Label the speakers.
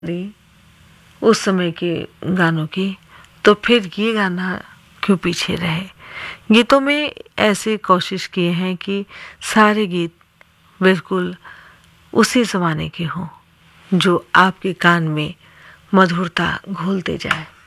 Speaker 1: ली उस समय के गानों की, तो फिर ये गाना क्यों पीछे रहे। गीतों में ऐसे कोशिश किए हैं कि सारे गीत बिल्कुल उसी ज़माने के हों जो आपके कान में मधुरता घोलते जाए।